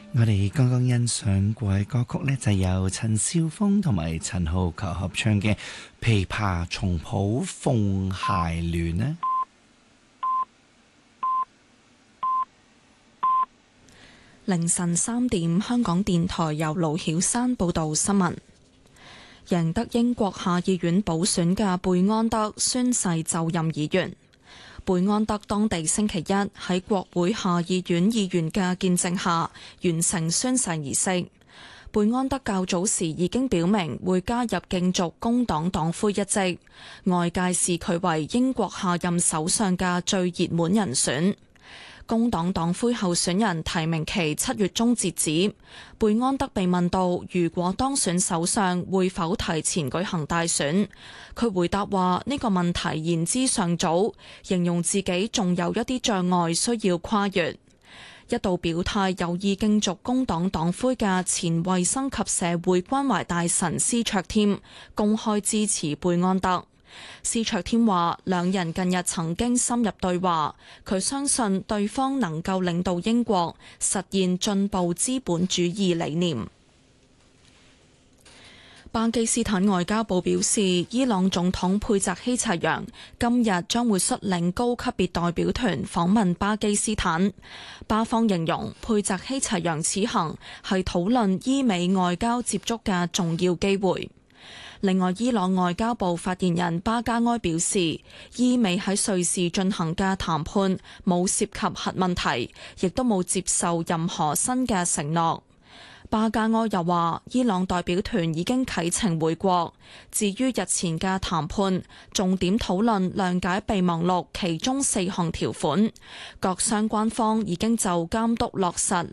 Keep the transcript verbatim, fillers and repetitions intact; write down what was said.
我哋剛剛欣賞過嘅歌曲呢，就由陳少峰同埋陳浩球合唱嘅《琵琶松譜鳳偕戀》呢。 凌晨三點，香港電台由盧曉山報道新聞。贏得英國下議院補選嘅貝安德宣誓就任議員。貝安德當地星期一喺國會下議院議員嘅見證下完成宣誓儀式。貝安德較早時已經表明會加入競逐工黨黨魁一職，外界視佢為英國下任首相嘅最熱門人選。工黨黨魁候選人提名期七月中截止。貝安德被問到如果當選首相會否提前舉行大選，佢回答話呢個問題言之尚早，形容自己仲有一啲障礙需要跨越。一度表態有意競逐工黨黨魁嘅前衛生及社會關懷大臣施卓添公開支持貝安德。施卓添話兩人近日曾經深入對話，佢相信對方能夠領導英國實現進步資本主義理念。巴基斯坦外交部表示，伊朗總統佩澤希齊揚今日將會率領高級別代表團訪問巴基斯坦。巴方形容佩澤希齊揚此行係討論伊美外交接觸嘅重要機會。另外，伊朗外交部發言人巴加埃表示，伊美喺瑞士進行嘅談判冇涉及核問題，亦都冇接受任何新嘅承諾。巴加埃又話，伊朗代表團已經啟程回國。至於日前嘅談判，重點討論諒解備忘錄其中四項條款，各相關方已經就監督落實